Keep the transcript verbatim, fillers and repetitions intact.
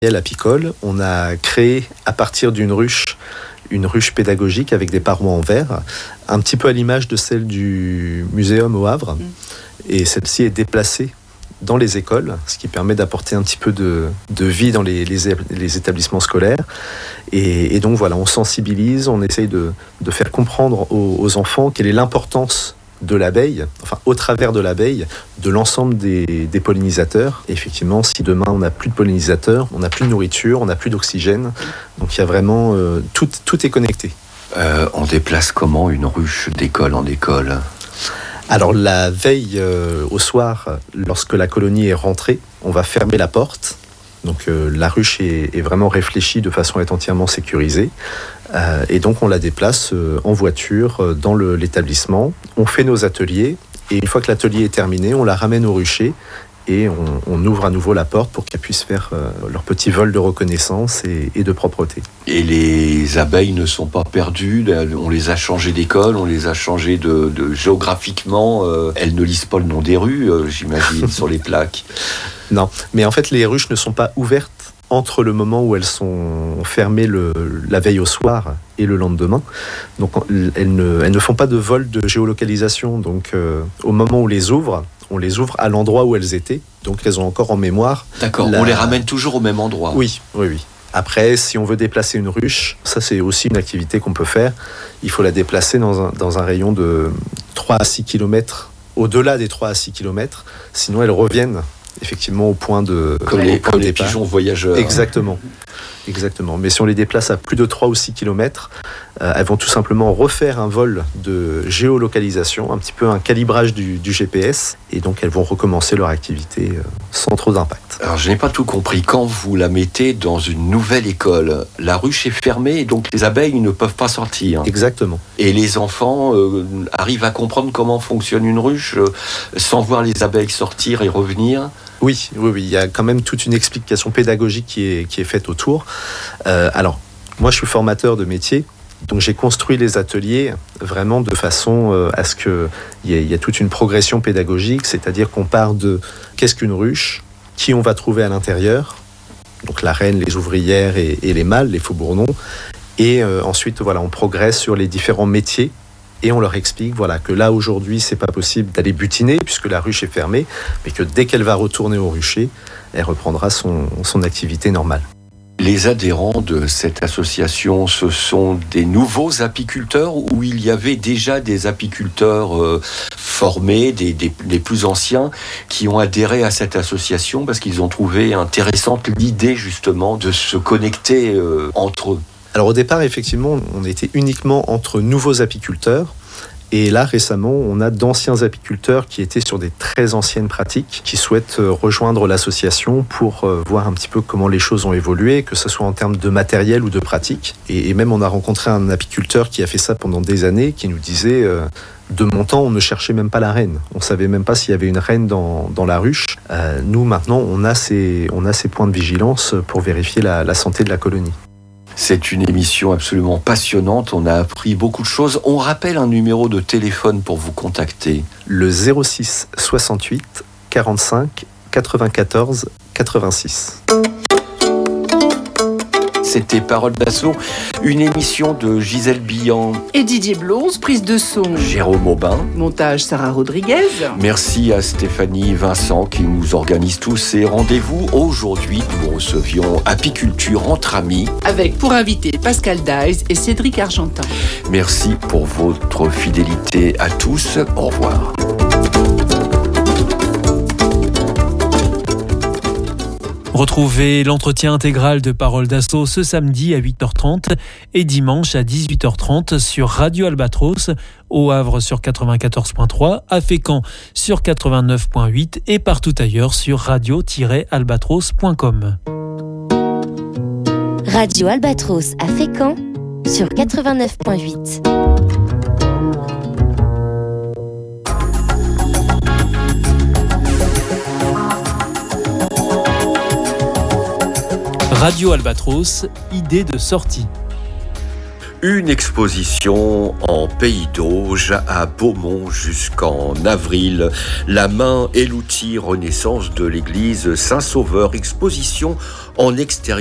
apicole, on a créé à partir d'une ruche, une ruche pédagogique avec des parois en verre, un petit peu à l'image de celle du muséum au Havre. Mmh. Et celle-ci est déplacée dans les écoles, ce qui permet d'apporter un petit peu de, de vie dans les, les, les établissements scolaires. Et, et donc voilà, on sensibilise, on essaye de, de faire comprendre aux, aux enfants quelle est l'importance de l'abeille, enfin au travers de l'abeille, de l'ensemble des, des pollinisateurs. Et effectivement, si demain on n'a plus de pollinisateurs, on n'a plus de nourriture, on n'a plus d'oxygène, donc il y a vraiment euh, tout, tout est connecté. Euh, on déplace comment une ruche d'école en école ? Alors la veille euh, au soir, lorsque la colonie est rentrée, on va fermer la porte. Donc euh, la ruche est, est vraiment réfléchie de façon à être entièrement sécurisée. Euh, et donc on la déplace euh, en voiture euh, dans le, l'établissement. On fait nos ateliers et une fois que l'atelier est terminé, on la ramène au rucher et on, on ouvre à nouveau la porte pour qu'elles puissent faire euh, leur petit vol de reconnaissance et, et de propreté. Et les abeilles ne sont pas perdues, on les a changées d'école, on les a changées de, de géographiquement, euh, elles ne lisent pas le nom des rues, euh, j'imagine, sur les plaques. Non, mais en fait les ruches ne sont pas ouvertes entre le moment où elles sont fermées le, la veille au soir et le lendemain. Donc elles ne, elles ne font pas de vol de géolocalisation. Donc euh, au moment où on les ouvre, on les ouvre à l'endroit où elles étaient. Donc elles ont encore en mémoire. D'accord, la... on les ramène toujours au même endroit. Oui, oui, oui. Après, si on veut déplacer une ruche, ça c'est aussi une activité qu'on peut faire. Il faut la déplacer dans un, dans un rayon de trois à six kilomètres, au-delà des trois à six kilomètres. Sinon elles reviennent effectivement au point de comme les, comme les pigeons voyageurs. Exactement. Exactement. Mais si on les déplace à plus de trois ou six kilomètres, euh, elles vont tout simplement refaire un vol de géolocalisation, un petit peu un calibrage du, du G P S, et donc elles vont recommencer leur activité euh, sans trop d'impact. Alors je n'ai pas tout compris. Quand vous la mettez dans une nouvelle école, la ruche est fermée et donc les abeilles ne peuvent pas sortir. Exactement. Et les enfants euh, arrivent à comprendre comment fonctionne une ruche euh, sans voir les abeilles sortir et revenir. Oui, oui, oui, il y a quand même toute une explication pédagogique qui est, qui est faite autour. Euh, alors, moi, je suis formateur de métier, donc j'ai construit les ateliers vraiment de façon euh, à ce qu'il y, y a toute une progression pédagogique, c'est-à-dire qu'on part de qu'est-ce qu'une ruche, qui on va trouver à l'intérieur, donc la reine, les ouvrières et, et les mâles, les faux-bourdons, et euh, ensuite, voilà, on progresse sur les différents métiers. Et on leur explique voilà, que là, aujourd'hui, c'est pas possible d'aller butiner puisque la ruche est fermée, mais que dès qu'elle va retourner au rucher, elle reprendra son, son activité normale. Les adhérents de cette association, ce sont des nouveaux apiculteurs ou il y avait déjà des apiculteurs euh, formés, des, des, des plus anciens, qui ont adhéré à cette association parce qu'ils ont trouvé intéressante l'idée justement de se connecter euh, entre eux? Alors au départ, effectivement, on était uniquement entre nouveaux apiculteurs. Et là, récemment, on a d'anciens apiculteurs qui étaient sur des très anciennes pratiques, qui souhaitent rejoindre l'association pour voir un petit peu comment les choses ont évolué, que ce soit en termes de matériel ou de pratique. Et, et même, on a rencontré un apiculteur qui a fait ça pendant des années, qui nous disait... Euh, de mon temps, on ne cherchait même pas la reine. On ne savait même pas s'il y avait une reine dans, dans la ruche. Euh, nous, maintenant, on a, ces, on a ces points de vigilance pour vérifier la, la santé de la colonie. C'est une émission absolument passionnante, on a appris beaucoup de choses. On rappelle un numéro de téléphone pour vous contacter. Le zéro six soixante-huit quarante-cinq quatre-vingt-quatorze quatre-vingt-six. C'était Parole d'Assaut, une émission de Gisèle Billan et Didier Blonze, prise de son Jérôme Aubin, montage Sarah Rodriguez. Merci à Stéphanie Vincent qui nous organise tous ces rendez-vous. Aujourd'hui, nous recevions Apiculture entre amis avec pour invité Pascal Daïs et Cédric Argentin. Merci pour votre fidélité à tous. Au revoir. Retrouvez l'entretien intégral de Parole d'Assaut ce samedi à huit heures trente et dimanche à dix-huit heures trente sur Radio Albatros, au Havre sur quatre-vingt-quatorze virgule trois, à Fécamp sur quatre-vingt-neuf virgule huit et partout ailleurs sur radio tiret albatros point com. Radio Albatros à Fécamp sur quatre-vingt-neuf virgule huit. Radio Albatros, idée de sortie. Une exposition en Pays d'Auge à Beaumont jusqu'en avril. La main et l'outil, renaissance de l'église Saint-Sauveur. Exposition en extérieur.